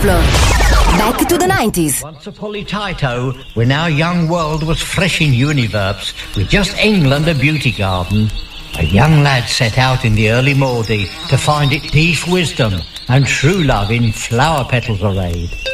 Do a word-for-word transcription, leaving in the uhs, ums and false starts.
floor. Back to the nineties. Once upon a Taito, when our young world was fresh in universe, with just England a beauty garden, a young lad set out in the early Maudie to find it peace, wisdom, and true love in flower petals arrayed.